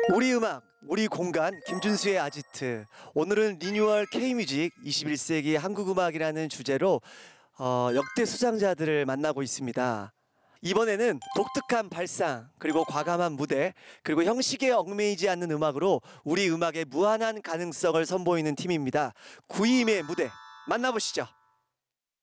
우리 음악, 우리 공간, 김준수의 아지트. 오늘은 리뉴얼 K뮤직 21세기 한국음악이라는 주제로 역대 수상자들을 만나고 있습니다. 이번에는 독특한 발상, 그리고 과감한 무대, 그리고 형식에 얽매이지 않는 음악으로 우리 음악의 무한한 가능성을 선보이는 팀입니다. 구임의 무대 만나보시죠.